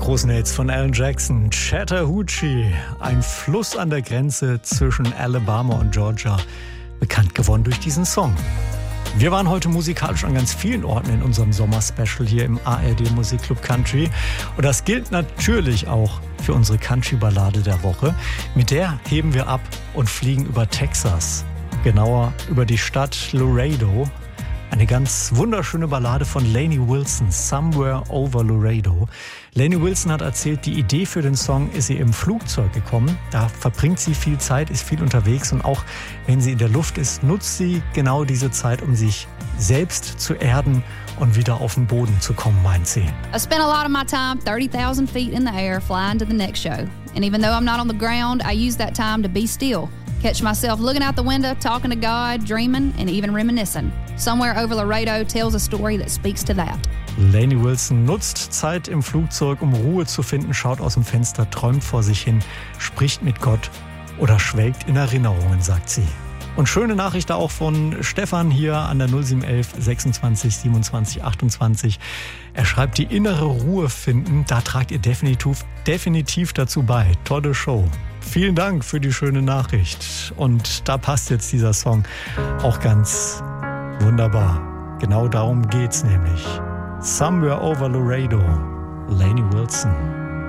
großen Hits von Alan Jackson, Chattahoochee, ein Fluss an der Grenze zwischen Alabama und Georgia, bekannt geworden durch diesen Song. Wir waren heute musikalisch an ganz vielen Orten in unserem Sommer-Special hier im ARD Musikclub Country. Und das gilt natürlich auch für unsere Country-Ballade der Woche. Mit der heben wir ab und fliegen über Texas, genauer über die Stadt Laredo. Eine ganz wunderschöne Ballade von Lainey Wilson, Somewhere Over Laredo. Lainey Wilson hat erzählt, die Idee für den Song ist ihr im Flugzeug gekommen. Da verbringt sie viel Zeit, ist viel unterwegs und auch wenn sie in der Luft ist, nutzt sie genau diese Zeit, um sich selbst zu erden und wieder auf den Boden zu kommen, meint sie. I spent a lot of my time 30,000 feet in the air flying to the next show. And even though I'm not on the ground, I use that time to be still. Catch myself looking out the window, talking to God, dreaming, and even reminiscing. Somewhere Over Laredo tells a story that speaks to that. Lainey Wilson nutzt Zeit im Flugzeug, um Ruhe zu finden, schaut aus dem Fenster, träumt vor sich hin, spricht mit Gott oder schwelgt in Erinnerungen, sagt sie. Und schöne Nachricht auch von Stefan hier an der 0711 26 27 28. Er schreibt, die innere Ruhe finden, da tragt ihr definitiv dazu bei. Tolle Show. Vielen Dank für die schöne Nachricht. Und da passt jetzt dieser Song auch ganz wunderbar. Genau darum geht's nämlich. Somewhere Over Laredo, Lainey Wilson.